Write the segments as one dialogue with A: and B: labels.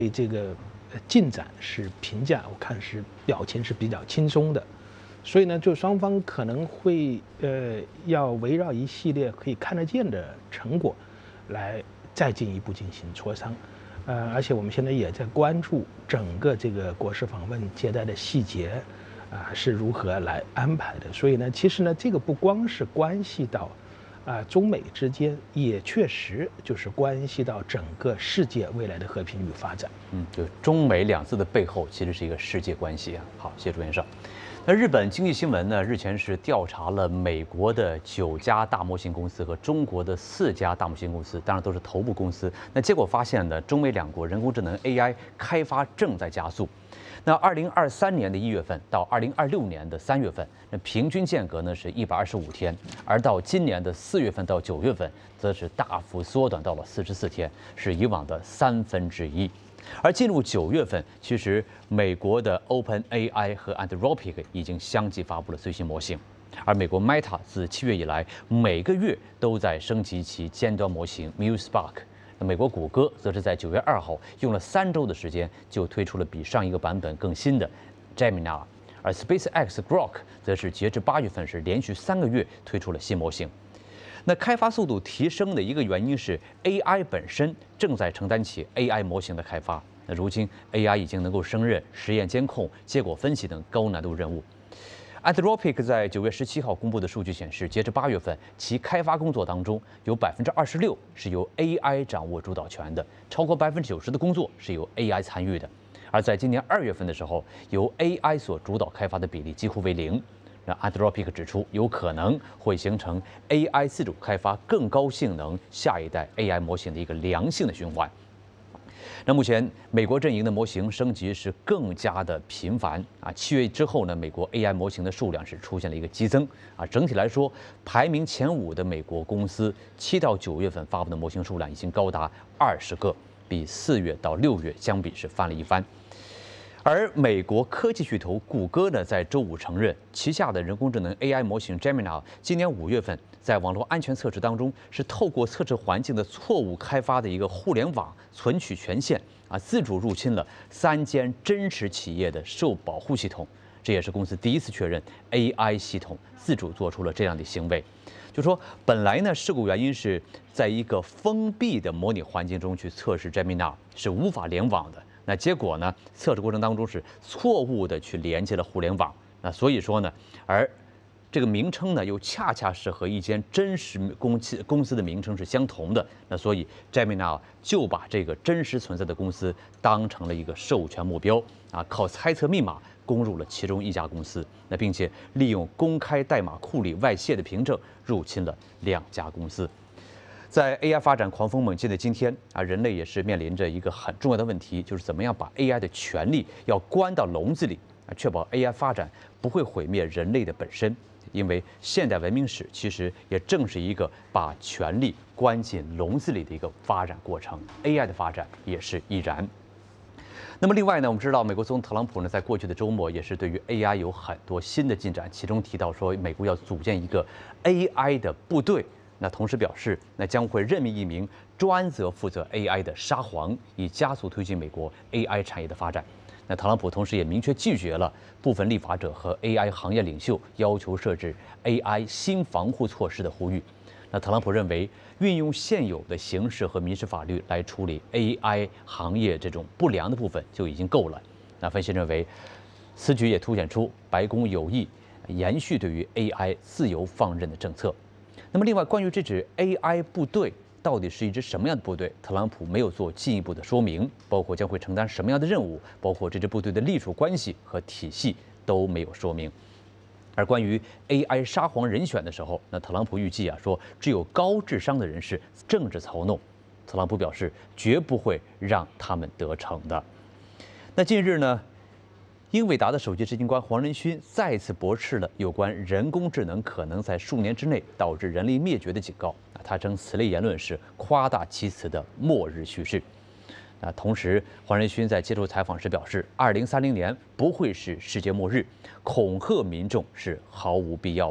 A: 对这个进展是评价，我看是表情是比较轻松的，所以呢，就双方可能会要围绕一系列可以看得见的成果，来再进一步进行磋商，而且我们现在也在关注整个这个国事访问接待的细节，是如何来安排的。所以呢，其实呢，这个不光是关系到中美之间，也确实就是关系到整个世界未来的和平与发展。
B: 就中美两字的背后，其实是一个世界关系啊。好，谢谢朱先生。那日本经济新闻呢，日前是调查了美国的9家大模型公司和中国的4家大模型公司，当然都是头部公司。那结果发现呢，中美两国人工智能 AI 开发正在加速。那2023年的1月份到2026年的3月份，那平均间隔呢是125天，而到今年的4月份到9月份，则是大幅缩短到了44天，是以往的1/3。而进入9月份，其实美国的 OpenAI 和 Anthropic 已经相继发布了最新模型，而美国 Meta 自7月以来，每个月都在升级其尖端模型 MuSpark。那美国谷歌则是在9月2号用了3周的时间，就推出了比上一个版本更新的 Gemini， 而 SpaceX Grok 则是截至8月份是连续3个月推出了新模型。那开发速度提升的一个原因是 AI 本身正在承担起 AI 模型的开发。那如今 AI 已经能够胜任实验监控、结果分析等高难度任务。Anthropic 在9月17号公布的数据显示，截至8月份，其开发工作当中有26%是由 AI 掌握主导权的，超过90%的工作是由 AI 参与的。而在今年2月份的时候，由 AI 所主导开发的比例几乎为0。那 Anthropic 指出，有可能会形成 AI 自主开发更高性能下一代 AI 模型的一个良性的循环。那目前美国阵营的模型升级是更加的频繁啊，7月之后呢，美国 AI 模型的数量是出现了一个激增啊。整体来说，排名前5的美国公司7到9月份发布的模型数量已经高达20个，比4月到6月相比是翻了一番。而美国科技巨头谷歌呢，在周五承认，旗下的人工智能 AI 模型 Gemini 今年5月份在网络安全测试当中，是透过测试环境的错误开发的一个互联网存取权限啊，自主入侵了3间真实企业的受保护系统。这也是公司第一次确认 AI 系统自主做出了这样的行为。就说本来呢，事故原因是在一个封闭的模拟环境中去测试 Gemini 是无法联网的。那结果呢？测试过程当中是错误的去连接了互联网。那所以说呢，而这个名称呢又恰恰是和一间真实公司的名称是相同的。那所以 Gemini 就把这个真实存在的公司当成了一个授权目标啊，靠猜测密码攻入了其中一家公司。那并且利用公开代码库里外泄的凭证入侵了2家公司。在 AI 发展狂风猛进的今天啊，人类也是面临着一个很重要的问题，就是怎么样把 AI 的权利要关到笼子里啊，确保 AI 发展不会毁灭人类的本身。因为现代文明史其实也正是一个把权力关进笼子里的一个发展过程 ，AI 的发展也是亦然。那么另外呢，我们知道美国总统特朗普呢，在过去的周末也是对于 AI 有很多新的进展，其中提到说美国要组建一个 AI 的部队。那同时表示，那将会任命一名专责负责 AI 的沙皇，以加速推进美国 AI 产业的发展。那特朗普同时也明确拒绝了部分立法者和 AI 行业领袖要求设置 AI 新防护措施的呼吁。那特朗普认为，运用现有的刑事和民事法律来处理 AI 行业这种不良的部分就已经够了。那分析认为，此举也凸显出白宫有意延续对于 AI 自由放任的政策。那么，另外关于这支 AI 部队到底是一支什么样的部队，特朗普没有做进一步的说明，包括将会承担什么样的任务，包括这支部队的隶属关系和体系都没有说明。而关于 AI 沙皇人选的时候，那特朗普预计说只有高智商的人士政治操弄，特朗普表示绝不会让他们得逞的。那近日呢？英伟达的首席执行官黄仁勋再次驳斥了有关人工智能可能在数年之内导致人类灭绝的警告。他称此类言论是夸大其词的末日叙事。同时，黄仁勋在接受采访时表示，2030年不会是世界末日，恐吓民众是毫无必要的。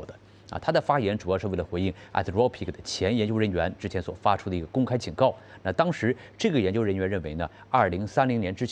B: 啊，他的发言主要是为了回应 Anthropic 的前研究人员之前所发出的一个公开警告。那当时这个研究人员认为呢，2030年之前